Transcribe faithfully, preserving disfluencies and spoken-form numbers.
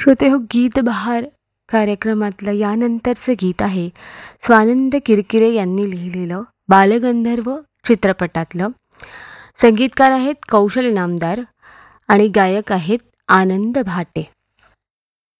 श्रोते हो, गीत बहार कार्यक्रमातलं यानंतरचं गीत आहे स्वानंद किरकिरे यांनी लिहिलेलं बालगंधर्व चित्रपटातलं. संगीतकार आहेत कौशल इनामदार आणि गायक आहेत आनंद भाटे.